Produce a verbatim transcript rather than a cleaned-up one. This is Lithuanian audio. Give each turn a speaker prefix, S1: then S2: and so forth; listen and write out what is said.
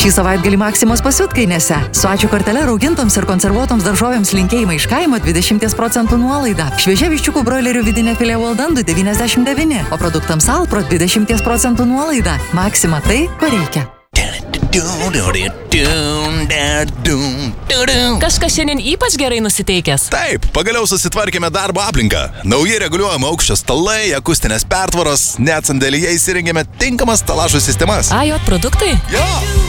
S1: Šį savaitgalį Maksimos pasiutkainėse. Su ačiū kortele raugintoms ir konservuotoms daržovėms linkėjimai iš kaimo dvidešimt procentų nuolaida. Šviežia viščiukų broilerių vidinė filė Waldan devyniasdešimt devyni, o produktams Alpro dvidešimt procentų nuolaida. Maksima tai, ko reikia.
S2: Kažkas šiandien ypač gerai nusiteikęs.
S3: Taip, pagaliau susitvarkėme darbo aplinką. Nauji reguliuojama aukščio stalai, akustinės pertvaros, net sandėlyje įsirengėme tinkamas stelažų sistemas.
S2: A J produktai?
S3: Jo!